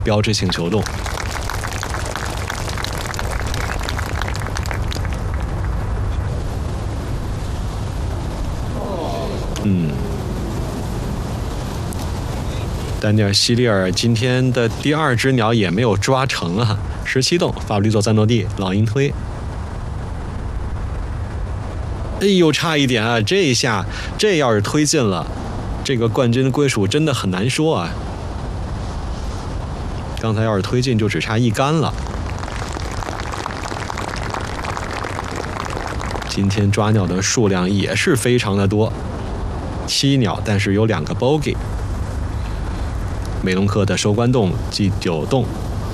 标志性球洞。丹尼尔·希利尔今天的第2只鸟也没有抓成啊，17洞，法布利佐·赞诺蒂老鹰推。哎呦，差一点啊！这一下，这要是推进了，这个冠军归属真的很难说啊。刚才要是推进，就只差1杆了。今天抓鸟的数量也是非常的多，7鸟，但是有2个 bogey。美隆克的收官洞第9洞。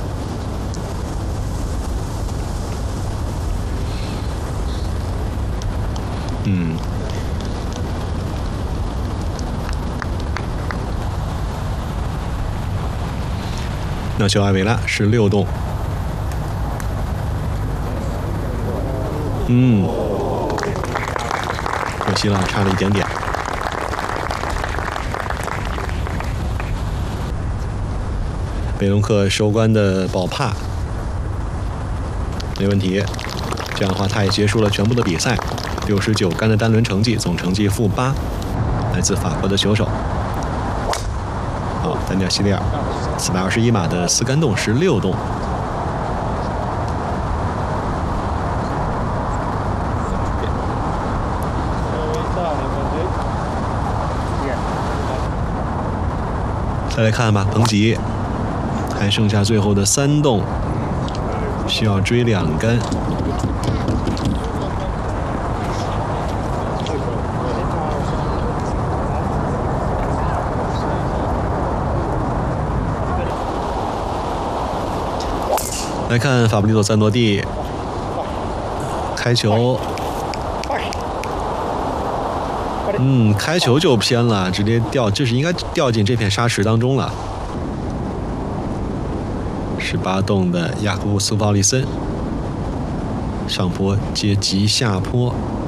那丘艾维拉是6洞。可惜了，差了一点点。美隆克收官的保帕没问题，这样的话他也结束了全部的比赛，69杆的单轮成绩，总成绩-8，来自法国的球手。好，丹尼尔·希利尔421码的4杆洞16洞。再来看吧，彭吉还剩下最后的3洞，需要追2杆。来看法布利佐·赞诺蒂开球，开球就偏了，直接掉，这是应该掉进这片沙石当中了。18洞的雅库布斯·鲍利森，上坡接急下坡。